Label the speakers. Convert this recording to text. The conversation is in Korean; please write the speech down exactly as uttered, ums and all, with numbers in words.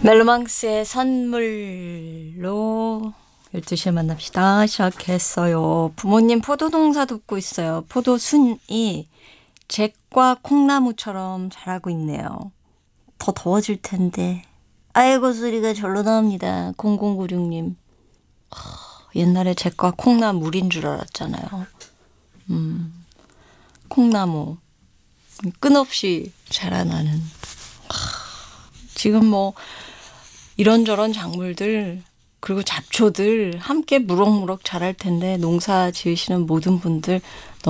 Speaker 1: 멜로망스의 선물로 열두 시에 만납시다 시작했어요. 부모님 포도 농사 돕고 있어요. 포도 순이 잭과 콩나무처럼 자라고 있네요. 더 더워질 텐데. 아이고 소리가 절로 나옵니다. 공공구육님. 옛날에 잭과 콩나무 물인 줄 알았잖아요. 음, 콩나무 끝없이 자라나는. 지금 뭐 이런저런 작물들 그리고 잡초들 함께 무럭무럭 자랄 텐데 농사 지으시는 모든 분들